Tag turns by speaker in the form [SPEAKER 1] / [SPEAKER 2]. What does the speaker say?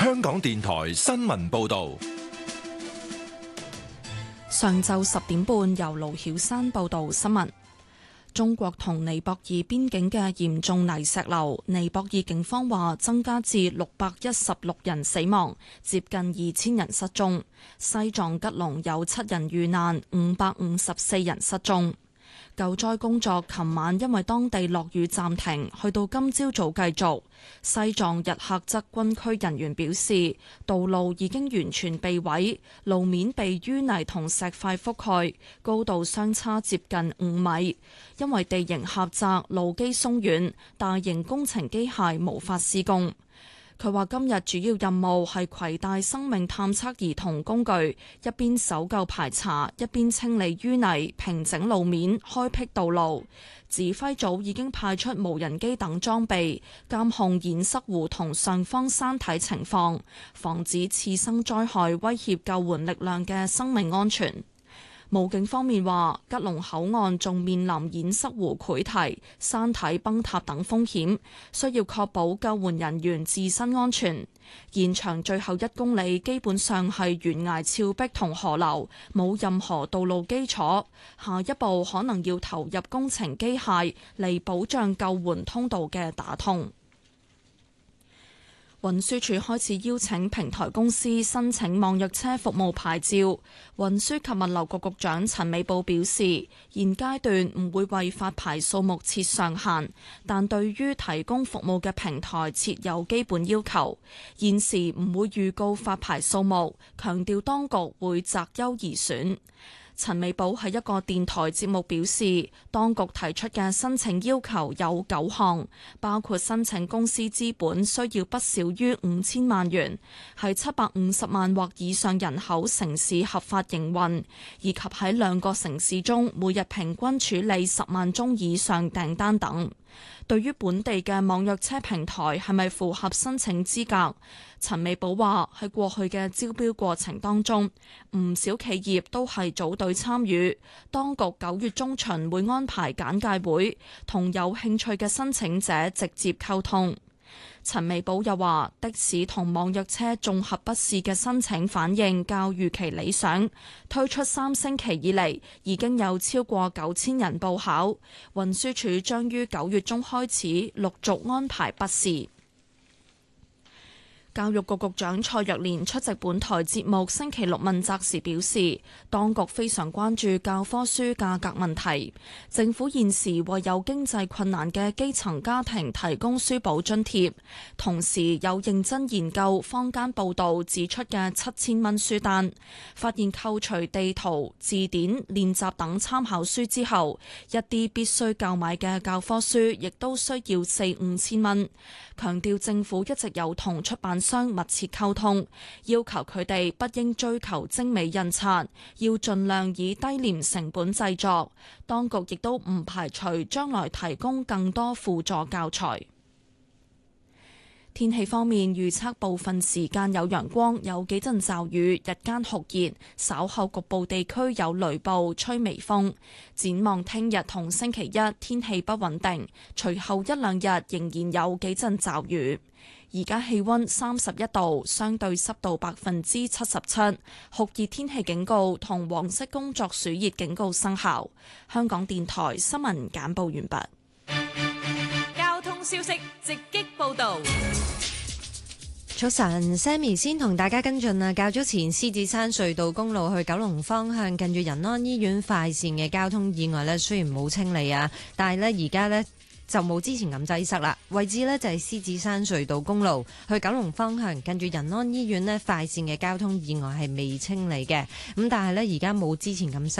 [SPEAKER 1] 香港電台新聞報道。
[SPEAKER 2] 上晝10點半，由盧曉山報道新聞。中國同尼泊爾邊境嘅嚴重泥石流，尼泊爾警方話增加至616人死亡，接近2000人失蹤。西藏吉隆有7人遇難，554人失蹤。救災工作琴晚因為當地落雨暫停，去到今朝早繼續。西藏日喀則軍區人員表示，道路已經完全被毀，路面被淤泥同石塊覆蓋，高度相差接近5米。因為地形狹窄，路基鬆軟，大型工程機械無法施工。佢話今日主要任務係攜帶生命探測儀同工具，一邊搜救排查，一邊清理淤泥、平整路面、開闢道路。指揮組已經派出無人機等裝備，監控堰塞湖同上方山體情況，防止次生災害威脅救援力量嘅生命安全。武警方面話，吉隆口岸仲面臨堰塞湖潰堤、山體崩塌等風險，需要確保救援人員自身安全。現場最後1公里基本上係懸崖峭壁同河流，冇任何道路基礎。下一步可能要投入工程機械嚟保障救援通道嘅打通。運輸署開始邀請平台公司申請網約車服務牌照。運輸及物流局局長陳美寶表示，現階段唔會為發牌數目設上限，但對於提供服務嘅平台設有基本要求。現時唔會預告發牌數目，強調當局會擇優而選。陳美寶喺一個電台節目表示，當局提出嘅申請要求有9項，包括申請公司資本需要不少於5000萬元，係750萬或以上人口城市合法營運，以及喺2個城市中每日平均處理10萬宗以上訂單等。對於本地嘅網約車平台係咪符合申請資格，陳美寶話喺過去嘅招標過程當中，唔少企業都係組隊參與，當局9月中旬會安排簡介會，同有興趣嘅申請者直接溝通。陳美寶又話，的士同網約車綜合筆試嘅申請反應較預期理想，推出3星期以嚟已經有超過9000人報考，運輸署將於9月中開始陸續安排筆試。教育局局長蔡若蓮出席本台節目星期六問責時表示，當局非常關注教科書價格問題。政府現時為有經濟困難嘅基層家庭提供書簿津貼，同時有認真研究坊間報道指出嘅7000蚊書單，發現扣除地圖、字典、練習等參考書之後，一啲必須購買嘅教科書亦都需要4-5千蚊。強調政府一直有同出版商密切溝通，要求佢哋不應追求精美印刷，要盡量以低廉成本製作。當局亦都唔排除將來提供更多輔助教材。天氣方面，預測部分時間有陽光，有幾陣驟雨，日間酷熱，稍後局部地區有雷暴，吹微風。展望聽日同星期一，天氣不穩定，隨後1-2日仍然有幾陣驟雨。而家氣溫31度，相對濕度77%，酷熱天氣警告同黃色工作暑熱警告生效。香港電台新聞簡報完畢。
[SPEAKER 3] 交通消息直擊報道。
[SPEAKER 4] 早晨 ，Sammy 先同大家跟進啊。較早前獅子山隧道公路去九龍方向近住仁安醫院快線嘅交通意外呢，雖然冇清理啊，但係呢而家呢就冇之前咁擠塞啦。位置呢就係獅子山隧道公路去九龍方向近住仁安醫院呢快線嘅交通意外係未清理嘅，咁但係呢而家冇之前咁塞。